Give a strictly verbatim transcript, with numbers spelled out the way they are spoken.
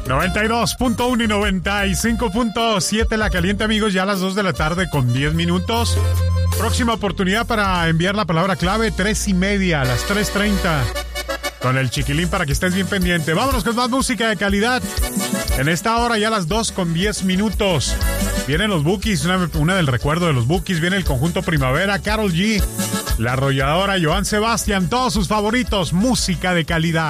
noventa y dos punto uno y noventa y cinco punto siete La Caliente, amigos, ya a las dos de la tarde con diez minutos. Próxima oportunidad para enviar la palabra clave, tres y media, a las tres treinta. Con el Chiquilín para que estés bien pendiente. Vámonos con más música de calidad. En esta hora ya a las dos con diez minutos. Vienen los Bukis, una, una del recuerdo de los Bukis. Viene el conjunto Primavera, Karol G, La Arrolladora, Joan Sebastián, todos sus favoritos. Música de calidad.